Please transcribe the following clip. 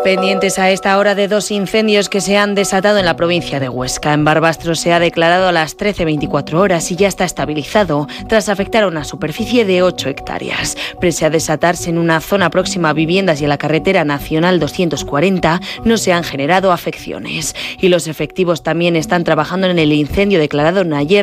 Pendientes a esta hora de 2 incendios que se han desatado en la provincia de Huesca. En Barbastro se ha declarado a las 13:24 horas y ya está estabilizado tras afectar a una superficie de 8 hectáreas. Pese a desatarse en una zona próxima a viviendas y a la carretera nacional 240, no se han generado afecciones. Y los efectivos también están trabajando en el incendio declarado ayer